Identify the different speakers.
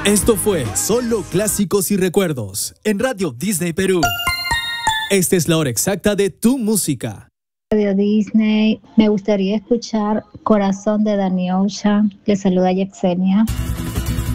Speaker 1: Esto fue Solo Clásicos y Recuerdos en Radio Disney Perú. Esta es la hora exacta de tu música.
Speaker 2: Radio Disney, me gustaría escuchar Corazón de Danny Ocean. Le saluda Yexenia.